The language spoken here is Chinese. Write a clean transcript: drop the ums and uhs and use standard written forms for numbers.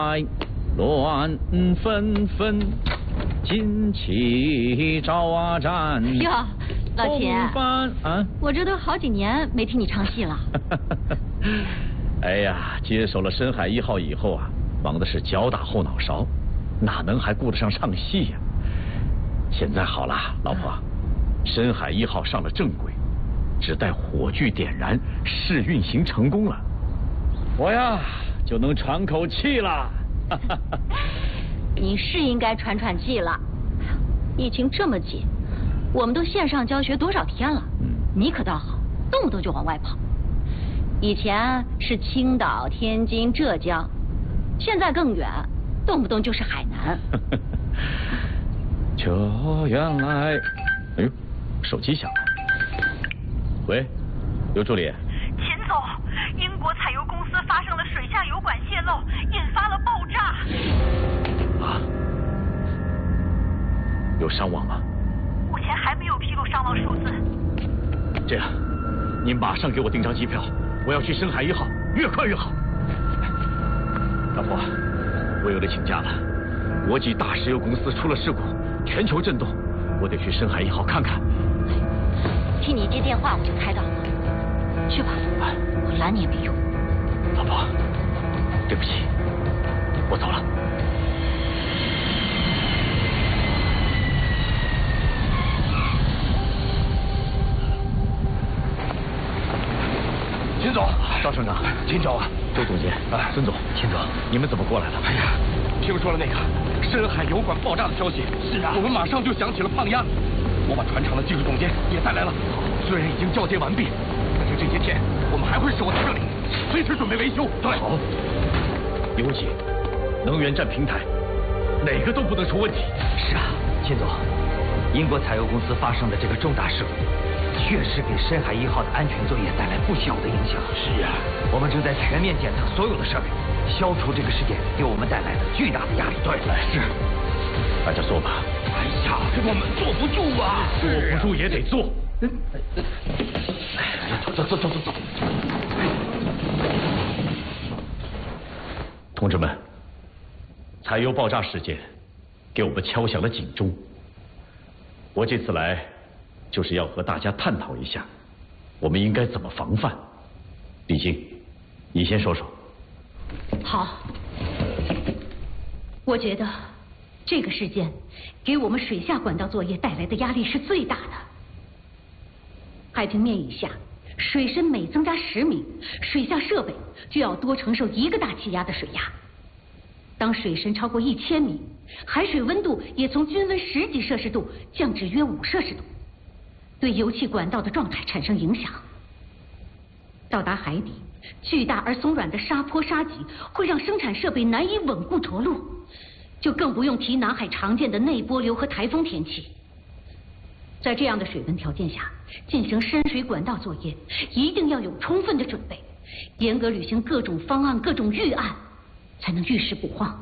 乱纷纷，旌旗招啊展。 哟，老秦， 啊， 我这都好几年没听你唱戏了。 哎呀，接手了深海1号以后啊，忙的是脚打后脑勺，哪能还顾得上唱戏呀？现在好了，老婆，深海1号上了正轨，只待火炬点燃，试运行成功了，我呀就能喘口气了。 你是应该喘喘气了。疫情这么紧，我们都线上教学多少天了，你可倒好，动不动就往外跑。以前是青岛、天津、浙江，现在更远，动不动就是海南。 这原来，哎呦，手机响了。喂，刘助理。 秦总，英国采油公司发生了水下油管泄漏，引发了爆炸。 啊？有伤亡吗？ 目前还没有披露伤亡数字。 这样，您马上给我订张机票，我要去深海1号，越快越好。老婆，我有得请假了。国际大石油公司出了事故，全球震动，我得去深海1号看看。 替你接电话我就开导了，去吧，我拦你也没用。 老婆，对不起，我走了。 秦总， 赵省长， 秦总， 周总监，孙总， 秦总， 你们怎么过来了？ 哎呀，听说了那个深海油管爆炸的消息。是啊，我们马上就想起了胖丫，我把船厂的技术总监也带来了。虽然已经交接完毕，但是这些天我们还会守在这里，随时准备维修。对， 好，油井、能源站平台，哪个都不能出问题。 是啊，秦总，英国采油公司发生的这个重大事故，确实给深海1号的安全作业带来不小的影响。 是啊， 我们正在全面检测所有的设备，消除这个事件给我们带来的巨大的压力。 对，是。 大家做吧。 哎呀，我们坐不住啊！ 坐不住也得做。 走。 同志们，采油爆炸事件给我们敲响了警钟。我这次来就是要和大家探讨一下，我们应该怎么防范。李静，你先说说。 好，我觉得这个事件给我们水下管道作业带来的压力是最大的。海平面以下，水深每增加10米，水下设备就要多承受1个大气压的水压。当水深超过1000米，海水温度也从均温10几摄氏度降至约5摄氏度，对油气管道的状态产生影响。到达海底，巨大而松软的沙坡沙脊会让生产设备难以稳固着陆，就更不用提南海常见的内波流和台风天气。在这样的水温条件下进行深水管道作业，一定要有充分的准备，严格履行各种方案、各种预案，才能遇事不慌。